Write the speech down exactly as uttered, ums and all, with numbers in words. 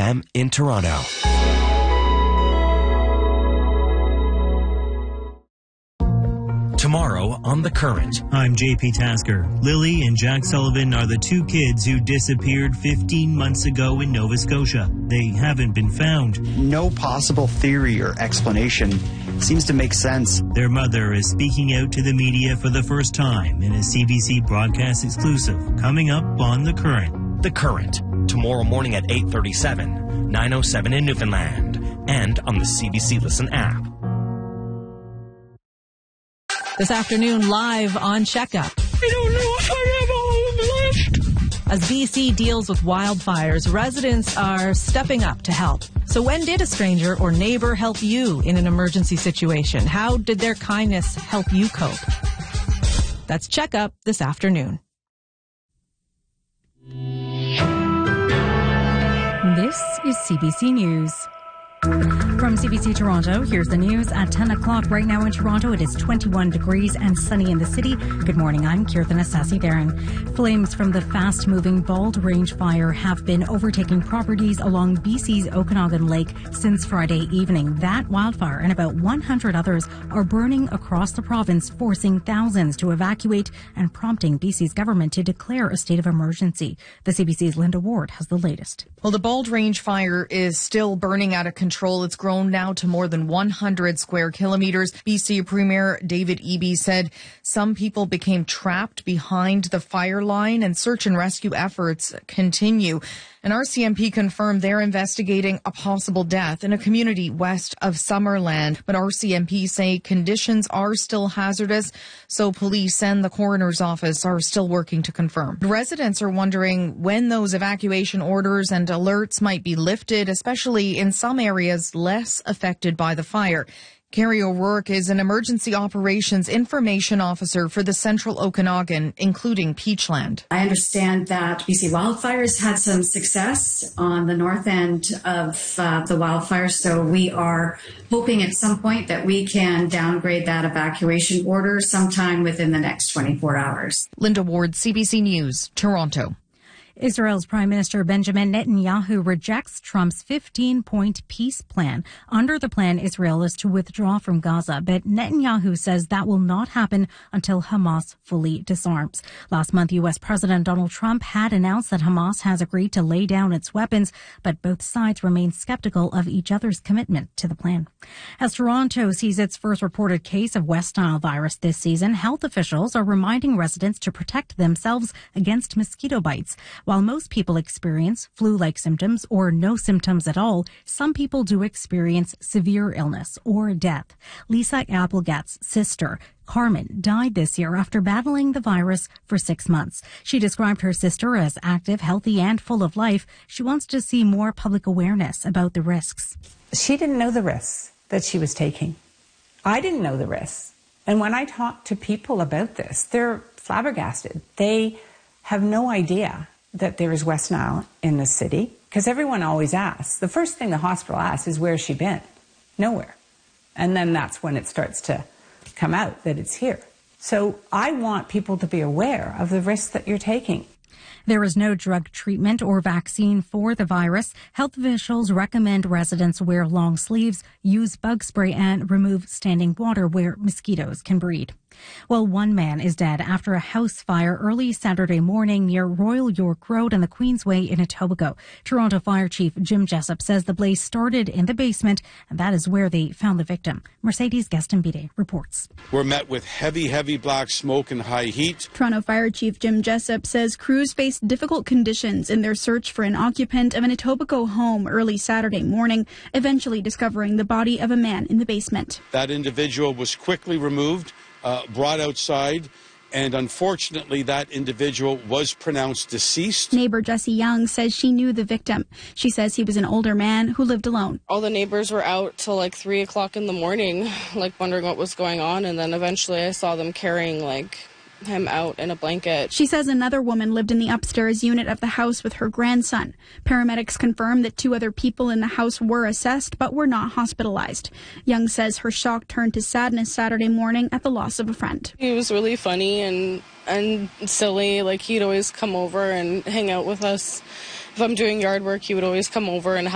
M in Toronto. Tomorrow on The Current. I'm J P Tasker. Lily and Jack Sullivan are the two kids who disappeared fifteen months ago in Nova Scotia. They haven't been found. No possible theory or explanation seems to make sense. Their mother is speaking out to the media for the first time in a C B C broadcast exclusive coming up on The Current. The Current, tomorrow morning at eight thirty-seven, nine oh seven in Newfoundland, and on the C B C Listen app. This afternoon, live on Checkup. I don't know if I have all of them left. As B C deals with wildfires, residents are stepping up to help. So when did a stranger or neighbor help you in an emergency situation? How did their kindness help you cope? That's Checkup this afternoon. This is C B C News. From C B C Toronto, here's the news at ten o'clock. Right now in Toronto, it is twenty-one degrees and sunny in the city. Good morning, I'm Kirtana Sasidaran. Flames from the fast-moving Bald Range fire have been overtaking properties along B C's Okanagan Lake since Friday evening. That wildfire and about one hundred others are burning across the province, forcing thousands to evacuate and prompting B C's government to declare a state of emergency. The C B C's Linda Ward has the latest. Well, the Bald Range fire is still burning out of control. It's grown now to more than one hundred square kilometers. B C Premier David Eby said some people became trapped behind the fire line and search and rescue efforts continue. And R C M P confirmed they're investigating a possible death in a community west of Summerland. But R C M P say conditions are still hazardous, so police and the coroner's office are still working to confirm. Residents are wondering when those evacuation orders and alerts might be lifted, especially in some areas less affected by the fire. Carrie O'Rourke is an emergency operations information officer for the Central Okanagan, including Peachland. I understand that B C Wildfires had some success on the north end of uh, the wildfire, so we are hoping at some point that we can downgrade that evacuation order sometime within the next twenty-four hours. Linda Ward, C B C News, Toronto. Israel's Prime Minister Benjamin Netanyahu rejects Trump's fifteen-point peace plan. Under the plan, Israel is to withdraw from Gaza, but Netanyahu says that will not happen until Hamas fully disarms. Last month, U S President Donald Trump had announced that Hamas has agreed to lay down its weapons, but both sides remain skeptical of each other's commitment to the plan. As Toronto sees its first reported case of West Nile virus this season, health officials are reminding residents to protect themselves against mosquito bites. While most people experience flu-like symptoms or no symptoms at all, some people do experience severe illness or death. Lisa Applegat's sister, Carmen, died this year after battling the virus for six months. She described her sister as active, healthy, and full of life. She wants to see more public awareness about the risks. She didn't know the risks that she was taking. I didn't know the risks. And when I talk to people about this, they're flabbergasted. They have no idea that there is West Nile in the city, because everyone always asks. The first thing the hospital asks is, where's she been? Nowhere. And then that's when it starts to come out that it's here. So I want people to be aware of the risks that you're taking. There is no drug treatment or vaccine for the virus. Health officials recommend residents wear long sleeves, use bug spray, and remove standing water where mosquitoes can breed. Well, one man is dead after a house fire early Saturday morning near Royal York Road and the Queensway in Etobicoke. Toronto Fire Chief Jim Jessup says the blaze started in the basement, and that is where they found the victim. Mercedes Gaston-Bide reports. We're met with heavy, heavy black smoke and high heat. Toronto Fire Chief Jim Jessup says crews faced difficult conditions in their search for an occupant of an Etobicoke home early Saturday morning, eventually discovering the body of a man in the basement. That individual was quickly removed, uh, brought outside, and unfortunately that individual was pronounced deceased. Neighbor Jessie Young says she knew the victim. She says he was an older man who lived alone. All the neighbors were out till like three o'clock in the morning, like wondering what was going on, and then eventually I saw them carrying like him out in a blanket. She says another woman lived in the upstairs unit of the house with her grandson. Paramedics confirmed that two other people in the house were assessed but were not hospitalized. Young says her shock turned to sadness Saturday morning at the loss of a friend. He was really funny and and silly. Like, he'd always come over and hang out with us. If I'm doing yard work, he would always come over and help.